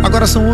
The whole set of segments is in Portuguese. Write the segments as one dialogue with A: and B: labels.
A: Agora são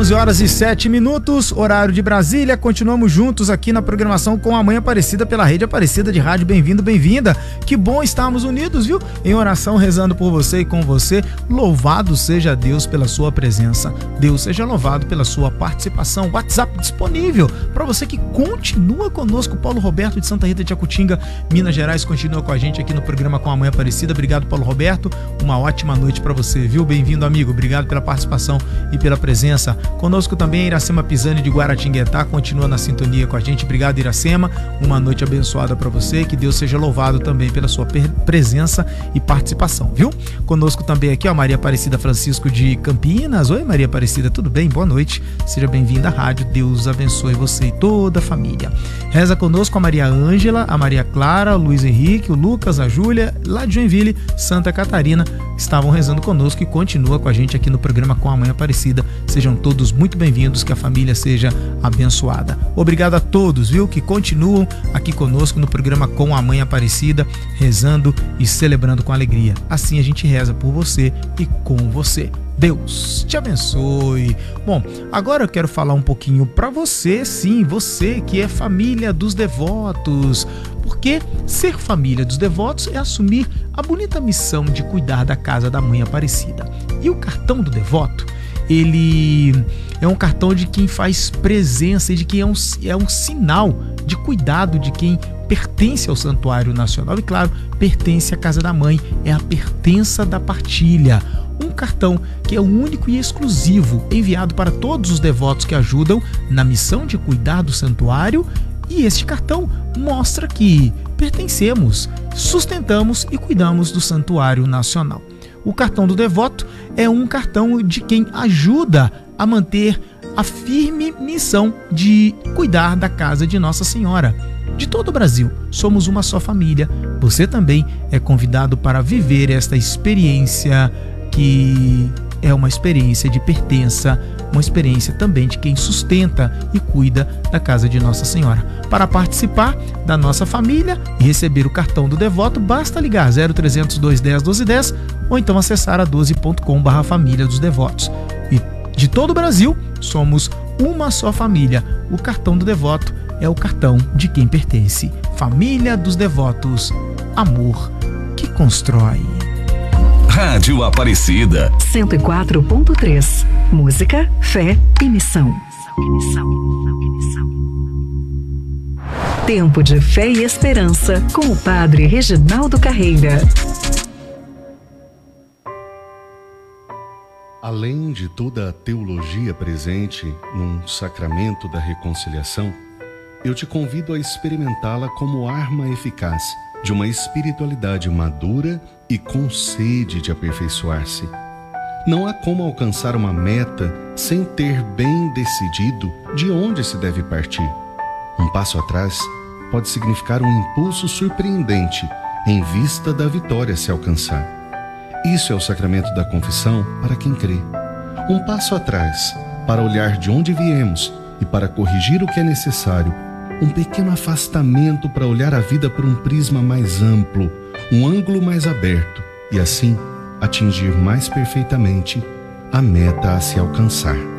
A: 11h07, horário de Brasília. Continuamos juntos aqui na programação com a Mãe Aparecida pela Rede Aparecida de Rádio. Bem-vindo, bem-vinda. Que bom estarmos unidos, viu? Em oração, rezando por você e com você. Louvado seja Deus pela sua presença. Deus seja louvado pela sua participação. WhatsApp disponível para você que continua conosco. Paulo Roberto de Santa Rita de Jacutinga, Minas Gerais, continua com a gente aqui no programa com a Mãe Aparecida. Obrigado, Paulo Roberto. Uma ótima noite para você, viu? Bem-vindo, amigo. Obrigado pela participação e pela presença. Conosco também Iracema Pisani de Guaratinguetá, continua na sintonia com a gente. Obrigado, Iracema, uma noite abençoada para você, que Deus seja louvado também pela sua presença e participação, viu? Conosco também aqui, ó, Maria Aparecida Francisco de Campinas. Oi, Maria Aparecida, tudo bem? Boa noite, seja bem-vinda à rádio. Deus abençoe você e toda a família. Reza conosco a Maria Ângela, a Maria Clara, o Luiz Henrique, o Lucas, a Júlia, lá de Joinville, Santa Catarina, estavam rezando conosco e continua com a gente aqui no programa com a Mãe Aparecida. Sejam todos muito bem-vindos, que a família seja abençoada. Obrigado a todos, viu, que continuam aqui conosco no programa com a Mãe Aparecida, rezando e celebrando com alegria. Assim a gente reza por você e com você. Deus te abençoe. Bom, agora eu quero falar um pouquinho para você, sim, você que é família dos devotos. Porque ser família dos devotos é assumir a bonita missão de cuidar da casa da Mãe Aparecida. E o cartão do devoto, ele é um cartão de quem faz presença e de quem é um sinal de cuidado de quem pertence ao Santuário Nacional e, claro, pertence à Casa da Mãe, é a pertença da partilha. Um cartão que é o único e exclusivo, enviado para todos os devotos que ajudam na missão de cuidar do santuário, e este cartão mostra que pertencemos, sustentamos e cuidamos do Santuário Nacional. O cartão do devoto é um cartão de quem ajuda a manter a firme missão de cuidar da casa de Nossa Senhora. De todo o Brasil, somos uma só família. Você também é convidado para viver esta experiência, que é uma experiência de pertença, uma experiência também de quem sustenta e cuida da casa de Nossa Senhora. Para participar da nossa família e receber o cartão do devoto, basta ligar 0300 210 1210 ou então acessar a12.com/família dos devotos. E de todo o Brasil, somos uma só família. O cartão do devoto é o cartão de quem pertence. Família dos Devotos, amor que constrói.
B: Rádio Aparecida
C: 104.3. Música, fé e missão. Tempo de fé e esperança com o Padre Reginaldo Carreira.
D: Além de toda a teologia presente num sacramento da reconciliação, eu te convido a experimentá-la como arma eficaz de uma espiritualidade madura e com sede de aperfeiçoar-se. Não há como alcançar uma meta sem ter bem decidido de onde se deve partir. Um passo atrás pode significar um impulso surpreendente em vista da vitória a se alcançar. Isso é o sacramento da confissão para quem crê. Um passo atrás para olhar de onde viemos e para corrigir o que é necessário. Um pequeno afastamento para olhar a vida por um prisma mais amplo, um ângulo mais aberto e assim atingir mais perfeitamente a meta a se alcançar.